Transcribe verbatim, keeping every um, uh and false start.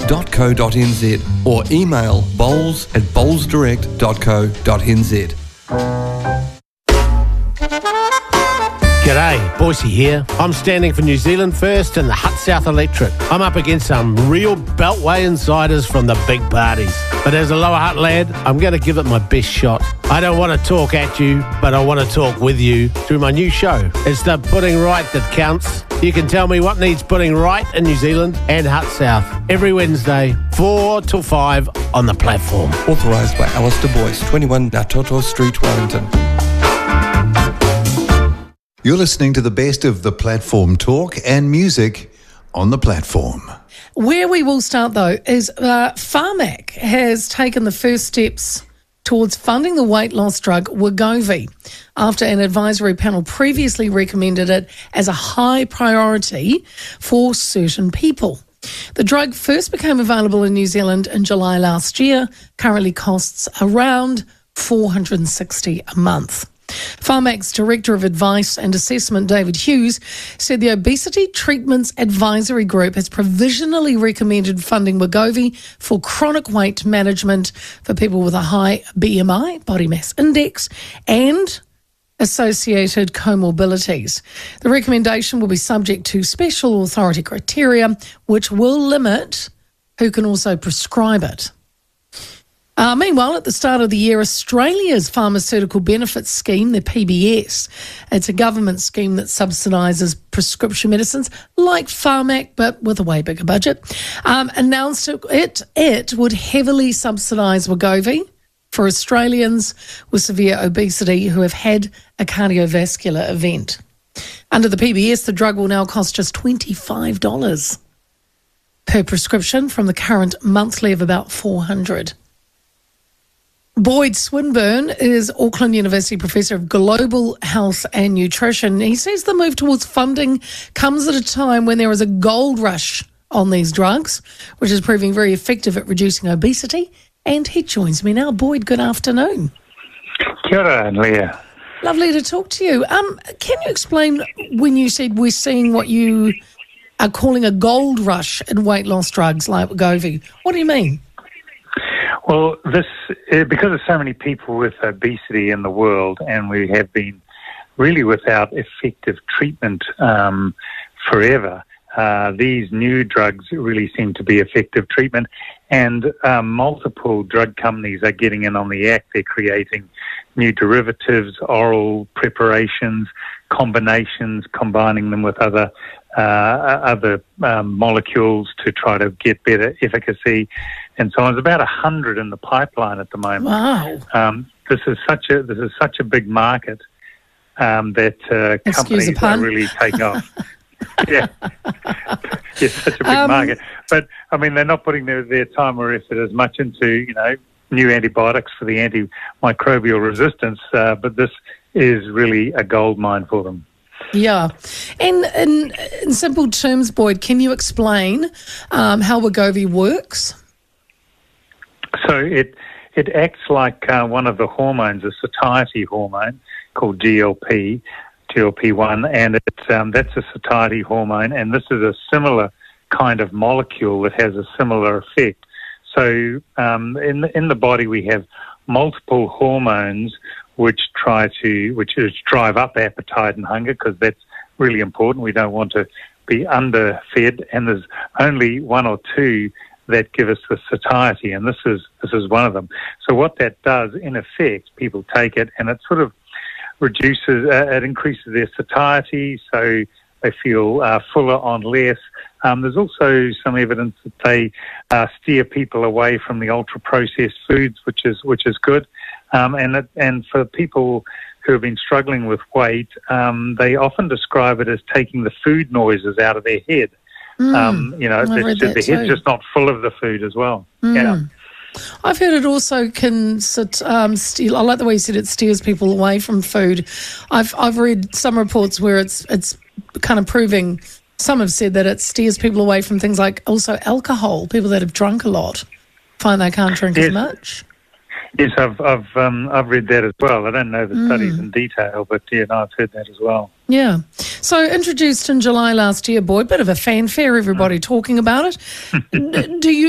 dot co dot n z or email bowls at bowls direct dot co dot n z. G'day, Boise here. I'm standing for New Zealand First and the Hut South Electorate. I'm up against some real Beltway insiders from the big parties. But as a Lower Hutt lad, I'm going to give it my best shot. I don't want to talk at you, but I want to talk with you through my new show. It's the Putting Right that counts. You can tell me what needs putting right in New Zealand and Hut South every Wednesday, four till five on the platform. Authorised by Alistair Boyce, twenty-one Natoto Street, Wellington. You're listening to the best of the platform talk and music on the platform. Where we will start, though, is uh, Pharmac has taken the first steps towards funding the weight loss drug Wegovy after an advisory panel previously recommended it as a high priority for certain people. The drug first became available in New Zealand in July last year, currently costs around four hundred sixty dollars a month. Pharmac's Director of Advice and Assessment, David Hughes, said the Obesity Treatments Advisory Group has provisionally recommended funding Wegovy for chronic weight management for people with a high B M I, body mass index, and associated comorbidities. The recommendation will be subject to special authority criteria, which will limit who can also prescribe it. Uh, meanwhile, at the start of the year, Australia's Pharmaceutical Benefits Scheme, the P B S, it's a government scheme that subsidises prescription medicines like Pharmac, but with a way bigger budget, um, announced it, it would heavily subsidise Wegovy for Australians with severe obesity who have had a cardiovascular event. Under the P B S, the drug will now cost just twenty-five dollars per prescription from the current monthly of about four hundred dollars. Boyd Swinburne is Auckland University Professor of Global Health and Nutrition. He says the move towards funding comes at a time when there is a gold rush on these drugs, which is proving very effective at reducing obesity. And he joins me now. Boyd, good afternoon. Kia ora, Leah. Lovely to talk to you. Um, can you explain when you said we're seeing what you are calling a gold rush in weight loss drugs like Wegovy? What do you mean? Well, this uh, because of so many people with obesity in the world, and we have been really without effective treatment um, forever, uh, these new drugs really seem to be effective treatment, and um, multiple drug companies are getting in on the act. They're creating new derivatives, oral preparations, combinations, combining them with other uh, other um, molecules to try to get better efficacy, and so on. There's about a hundred in the pipeline at the moment. Wow! Um, this is such a this is such a big market um, that uh, companies are really taking off. Yeah, it's such a big um, market. But I mean, they're not putting their, their time or effort as much into you know new antibiotics for the antimicrobial resistance. Uh, but this is really a gold mine for them. Yeah. And in, in simple terms, Boyd, can you explain um, how Wegovy works? So it it acts like uh, one of the hormones, a satiety hormone called G L P, G L P one, and it, um, that's a satiety hormone, and this is a similar kind of molecule that has a similar effect. So um, in the, in the body we have multiple hormones which try to, which is drive up appetite and hunger, because that's really important. We don't want to be underfed, and there's only one or two that give us the satiety, and this is this is one of them. So what that does, in effect, people take it, and it sort of reduces, uh, it increases their satiety, so they feel uh, fuller on less. Um, there's also some evidence that they uh, steer people away from the ultra-processed foods, which is which is good. Um, and it, and for people who have been struggling with weight, um, they often describe it as taking the food noises out of their head. Mm, um, you know, the head's just not full of the food as well. Mm. Yeah. I've heard it also can um, steal. I like the way you said it steers people away from food. I've I've read some reports where it's it's kind of proving. Some have said that it steers people away from things like also alcohol. People that have drunk a lot find they can't drink yes. as much. Yes, I've I've um, I've read that as well. I don't know the mm. studies in detail, but yeah, no, I've heard that as well. Yeah. So introduced in July last year, Boyd, bit of a fanfare. Everybody mm. talking about it. Do you?